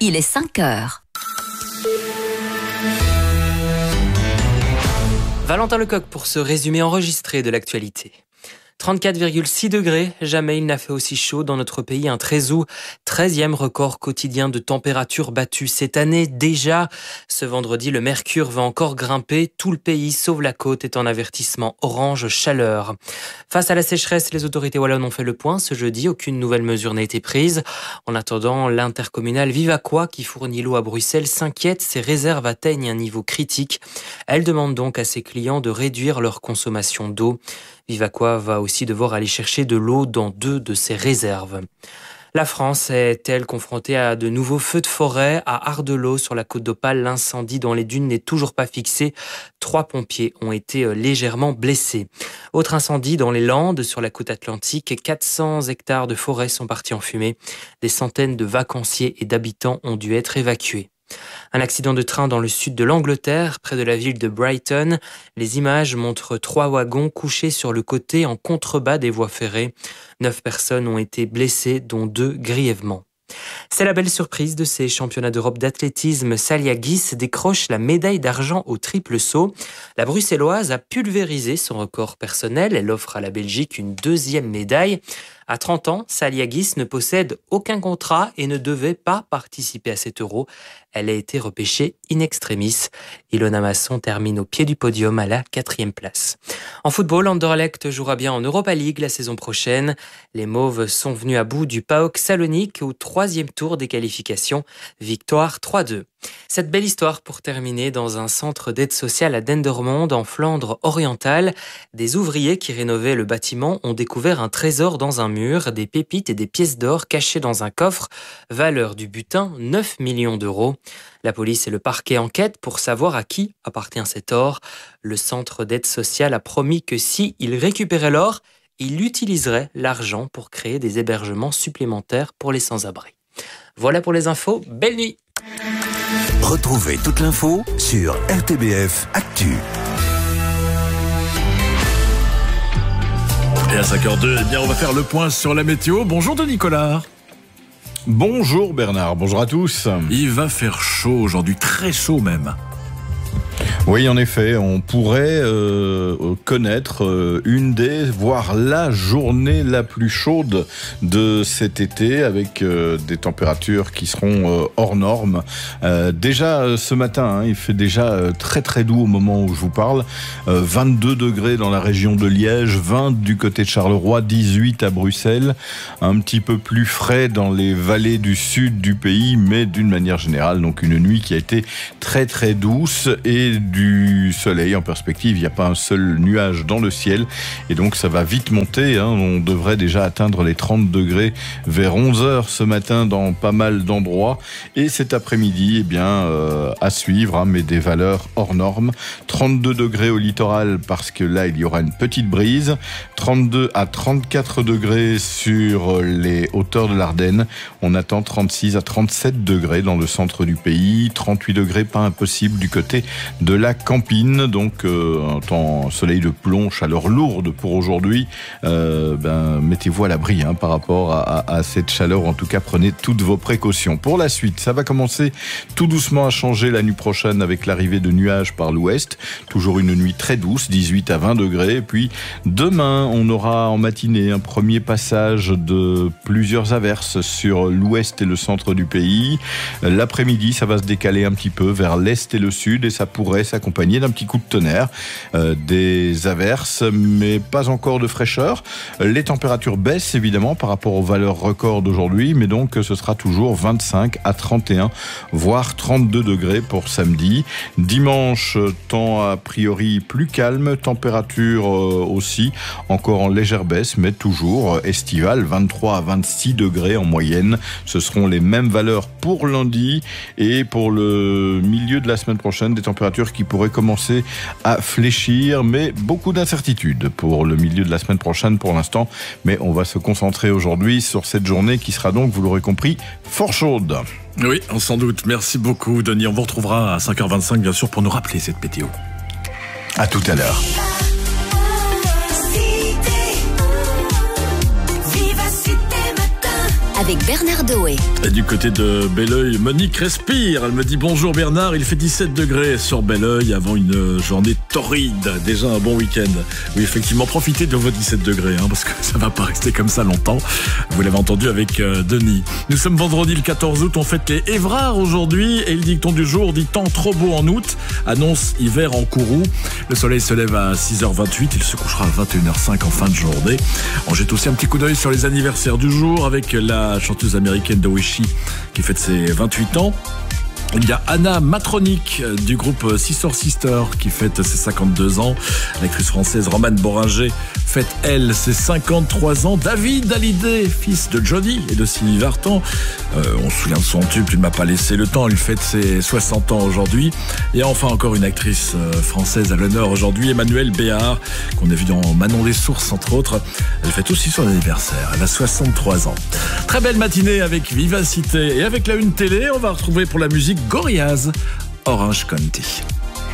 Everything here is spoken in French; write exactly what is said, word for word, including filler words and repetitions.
il est cinq heures. Valentin Lecoq pour ce résumé enregistré de l'actualité. trente-quatre virgule six degrés, jamais il n'a fait aussi chaud dans notre pays. Un treize août, treizième record quotidien de température battu cette année déjà. Ce vendredi, le mercure va encore grimper. Tout le pays, sauf la côte, est en avertissement orange chaleur. Face à la sécheresse, les autorités wallonnes ont fait le point ce jeudi. Aucune nouvelle mesure n'a été prise. En attendant, l'intercommunale Vivaquois, qui fournit l'eau à Bruxelles, s'inquiète. Ses réserves atteignent un niveau critique. Elle demande donc à ses clients de réduire leur consommation d'eau. Vivaquois va aussi devoir aller chercher de l'eau dans deux de ses réserves. La France est-elle confrontée à de nouveaux feux de forêt? À Ardelot, sur la côte d'Opale, l'incendie dans les dunes n'est toujours pas fixé. Trois pompiers ont été légèrement blessés. Autre incendie dans les Landes, sur la côte atlantique. quatre cents hectares de forêt sont partis en fumée. Des centaines de vacanciers et d'habitants ont dû être évacués. Un accident de train dans le sud de l'Angleterre, près de la ville de Brighton. Les images montrent trois wagons couchés sur le côté en contrebas des voies ferrées. Neuf personnes ont été blessées, dont deux grièvement. C'est la belle surprise de ces championnats d'Europe d'athlétisme. Salia Guis décroche la médaille d'argent au triple saut. La Bruxelloise a pulvérisé son record personnel. Elle offre à la Belgique une deuxième médaille. À trente ans, Salia Guis ne possède aucun contrat et ne devait pas participer à cet Euro. Elle a été repêchée in extremis. Ilona Masson termine au pied du podium à la quatrième place. En football, Anderlecht jouera bien en Europa League la saison prochaine. Les Mauves sont venus à bout du PAOK Salonique au troisième tour des qualifications. Victoire trois deux. Cette belle histoire pour terminer dans un centre d'aide sociale à Dendermonde en Flandre orientale. Des ouvriers qui rénovaient le bâtiment ont découvert un trésor dans un mur, des pépites et des pièces d'or cachées dans un coffre. Valeur du butin, neuf millions d'euros. La police et le parquet enquêtent pour savoir à qui appartient cet or. Le centre d'aide sociale a promis que si il récupérait l'or, il utiliserait l'argent pour créer des hébergements supplémentaires pour les sans-abri. Voilà pour les infos, belle nuit! Retrouvez toute l'info sur R T B F Actu. Et à cinq heures deux, eh bien, on va faire le point sur la météo. Bonjour Denis Collard. Bonjour Bernard, bonjour à tous. Il va faire chaud aujourd'hui, très chaud même. Oui, en effet, on pourrait euh, connaître euh, une des, voire la journée la plus chaude de cet été, avec euh, des températures qui seront euh, hors normes. Euh, déjà euh, ce matin, hein, il fait déjà euh, très très doux au moment où je vous parle. Euh, vingt-deux degrés dans la région de Liège, vingt du côté de Charleroi, dix-huit à Bruxelles. Un petit peu plus frais dans les vallées du sud du pays, mais d'une manière générale, donc une nuit qui a été très très douce et du soleil en perspective. Il n'y a pas un seul nuage dans le ciel et donc ça va vite monter, hein. On devrait déjà atteindre les trente degrés vers onze heures ce matin dans pas mal d'endroits et cet après-midi, eh bien, euh, à suivre, hein, mais des valeurs hors normes. trente-deux degrés au littoral parce que là il y aura une petite brise, trente-deux à trente-quatre degrés sur les hauteurs de l'Ardenne. On attend trente-six à trente-sept degrés dans le centre du pays, trente-huit degrés pas impossible du côté de la Campine, donc euh, un temps soleil de plomb, chaleur lourde pour aujourd'hui. Euh, ben, mettez-vous à l'abri, hein, par rapport à, à, à cette chaleur. En tout cas, prenez toutes vos précautions. Pour la suite, ça va commencer tout doucement à changer la nuit prochaine avec l'arrivée de nuages par l'ouest. Toujours une nuit très douce, dix-huit à vingt degrés. Et puis demain, on aura en matinée un premier passage de plusieurs averses sur l'ouest et le centre du pays. L'après-midi, ça va se décaler un petit peu vers l'est et le sud et ça pourrait s'accompagner d'un petit coup de tonnerre, euh, des averses, mais pas encore de fraîcheur. Les températures baissent évidemment par rapport aux valeurs records d'aujourd'hui, mais donc ce sera toujours vingt-cinq à trente et un, voire trente-deux degrés pour samedi. Dimanche, temps a priori plus calme, température euh, aussi encore en légère baisse, mais toujours estivale, vingt-trois à vingt-six degrés en moyenne. Ce seront les mêmes valeurs pour lundi et pour le milieu de la semaine prochaine, des températures qui pourraient commencer à fléchir, mais beaucoup d'incertitudes pour le milieu de la semaine prochaine pour l'instant. Mais on va se concentrer aujourd'hui sur cette journée qui sera donc, vous l'aurez compris, fort chaude. Oui, sans doute. Merci beaucoup, Denis. On vous retrouvera à cinq heures vingt-cinq, bien sûr, pour nous rappeler cette météo. À tout à l'heure. avec Bernard Doé. Et du côté de Belleuil, Monique respire. Elle me dit bonjour Bernard, il fait dix-sept degrés sur Belleuil avant une journée torride. Déjà un bon week-end. Oui, effectivement, profitez de vos dix-sept degrés, hein, parce que ça va pas rester comme ça longtemps. Vous l'avez entendu avec euh, Denis. Nous sommes vendredi le quatorze août, on fête les Évrards aujourd'hui et le dicton du jour dit temps trop beau en août, annonce hiver en Kourou. Le soleil se lève à six heures vingt-huit, il se couchera à vingt et une heures cinq en fin de journée. On jette aussi un petit coup d'œil sur les anniversaires du jour avec la chanteuse américaine Doeshi qui fête ses vingt-huit ans. Il y a Anna Matronic du groupe Sister Sister qui fête ses cinquante-deux ans. L'actrice française Romane Boringer fête, elle, ses cinquante-trois ans. David Hallyday, fils de Johnny et de Sylvie Vartan. Euh, on se souvient de son tube, Tu ne m'as pas laissé le temps. Il fête ses soixante ans aujourd'hui. Et enfin, encore une actrice française à l'honneur aujourd'hui, Emmanuelle Béard, qu'on a vu dans Manon les Sources, entre autres. Elle fête aussi son anniversaire. Elle a soixante-trois ans. Très belle matinée avec vivacité. Et avec la une télé, on va retrouver pour la musique Gorillaz, Orange County.